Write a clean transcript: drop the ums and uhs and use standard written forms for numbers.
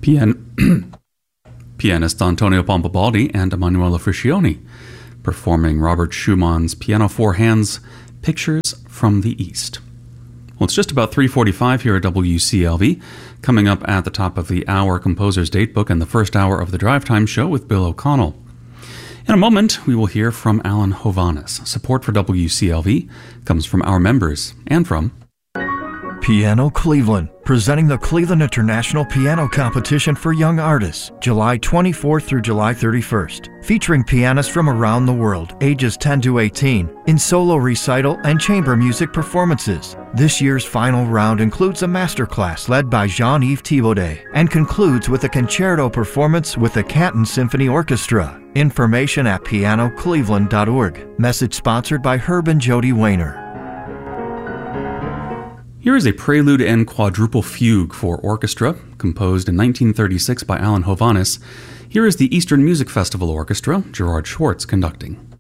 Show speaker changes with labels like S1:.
S1: Pianist Antonio Pompabaldi and Emanuela Friccioni performing Robert Schumann's Piano Four Hands Pictures from the East. Well, it's just about 3:45 here at WCLV. Coming up at the top of the hour, Composer's Datebook and the first hour of the Drive Time Show with Bill O'Connell. In a moment, we will hear from Alan Hovhaness. Support for WCLV comes from our members and from
S2: Piano Cleveland, presenting the Cleveland International Piano Competition for Young Artists, July 24th through July 31st, featuring pianists from around the world, ages 10 to 18, in solo recital and chamber music performances. This year's final round includes a masterclass led by Jean-Yves Thibaudet and concludes with a concerto performance with the Canton Symphony Orchestra. Information at pianocleveland.org. Message sponsored by Herb and Jody Wayner.
S1: Here is a prelude and quadruple fugue for orchestra, composed in 1936 by Alan Hovhaness. Here is the Eastern Music Festival Orchestra, Gerard Schwartz conducting.